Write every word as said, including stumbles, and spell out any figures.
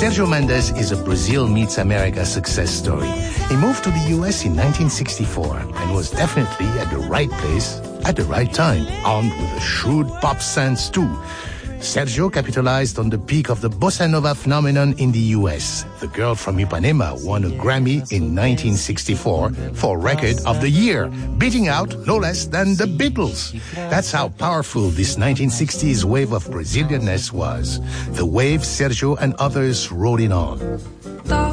Sergio Mendes is a Brazil meets America success story. He moved to the U S in nineteen sixty-four and was definitely at the right place at the right time, armed with a shrewd pop sense too. Sergio capitalized on the peak of the bossa nova phenomenon in the U S. The Girl from Ipanema won a Grammy in nineteen sixty-four for Record of the Year, beating out no less than the Beatles. That's how powerful this nineteen sixties wave of Brazilianness was. The wave Sergio and others rode in on.